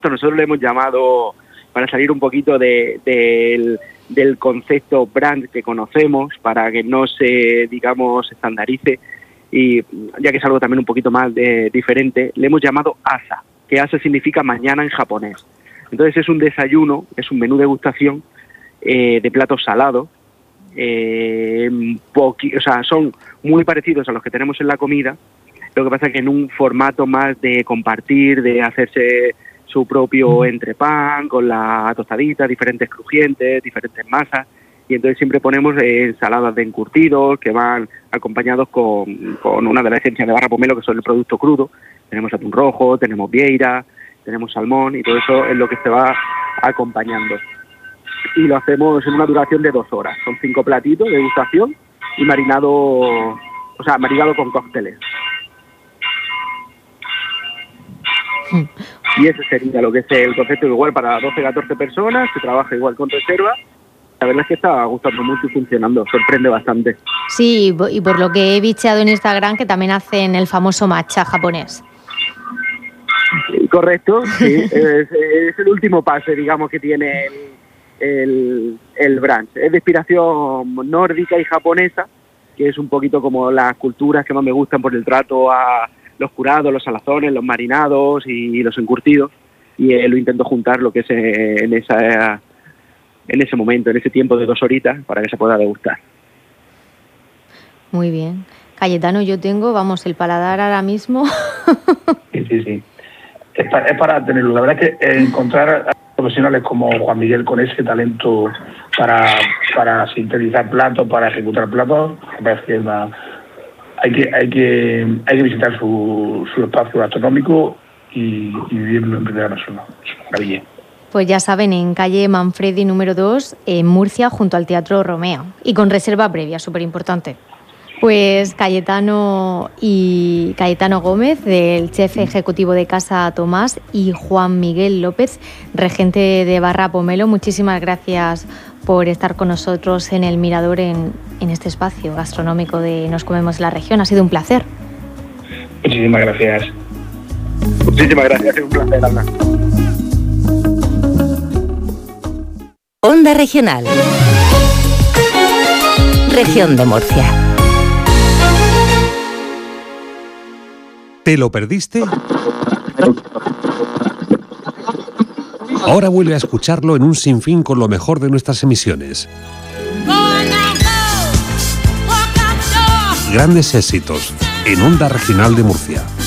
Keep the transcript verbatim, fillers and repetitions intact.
Nosotros le hemos llamado, para salir un poquito de, de, del, del concepto brand que conocemos, para que no se, digamos, estandarice, y ya que es algo también un poquito más de, diferente, le hemos llamado asa, que asa significa mañana en japonés. Entonces es un desayuno, es un menú degustación eh, de platos salados, eh, poqui, o sea, son muy parecidos a los que tenemos en la comida, lo que pasa es que en un formato más de compartir, de hacerse su propio entrepán, con la tostadita, diferentes crujientes, diferentes masas, y entonces siempre ponemos eh, ensaladas de encurtidos que van acompañados con, con una de las esencias de Barra Pomelo, que son el producto crudo. Tenemos atún rojo, tenemos vieira, tenemos salmón, y todo eso es lo que se va acompañando. Y lo hacemos en una duración de dos horas. Son cinco platitos de degustación y marinado, o sea, marinado con cócteles. Y ese sería lo que es el concepto, igual para doce, catorce personas, se trabaja igual con reserva. La verdad es que está gustando mucho y funcionando, sorprende bastante. Sí, y por lo que he bicheado en Instagram, que también hacen el famoso matcha japonés. Correcto, sí, es, es el último pase, digamos, que tiene el, el, el brand. Es de inspiración nórdica y japonesa, que es un poquito como las culturas que más me gustan por el trato a los curados, los salazones, los marinados y los encurtidos, y eh, lo intento juntar lo que es eh, en esa en ese momento, en ese tiempo de dos horitas, para que se pueda degustar. Muy bien. Cayetano, yo tengo, vamos, el paladar ahora mismo. Sí, sí, sí. Es para, es para tenerlo. La verdad es que encontrar a profesionales como Juan Miguel con ese talento para, para sintetizar platos, para ejecutar platos, me parece que es una... Hay que, hay que, hay que visitar su, su espacio gastronómico y, y vivirlo en primera persona. Es una maravilla. Pues ya saben, en calle Manfredi número dos, en Murcia, junto al Teatro Romeo. Y con reserva previa, súper importante. Pues Cayetano y Cayetano Gómez, del chef ejecutivo de Casa Tomás, y Juan Miguel López, regente de Barra Pomelo, muchísimas gracias por estar con nosotros en el Mirador, en, en este espacio gastronómico de Nos Comemos la Región. Ha sido un placer. Muchísimas gracias. Muchísimas gracias, ha sido un placer, Ana. Onda Regional. Región de Murcia. ¿Te lo perdiste? Ahora vuelve a escucharlo en un sinfín con lo mejor de nuestras emisiones. Grandes éxitos en Onda Regional de Murcia.